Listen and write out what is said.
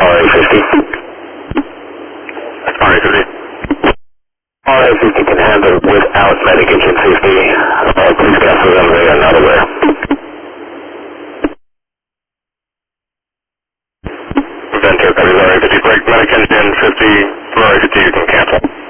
RA50. RA50. RA50 can handle without medication safety. Please cancel them, they are not aware. Venter, RA50, break medication 50, RA50 you can cancel.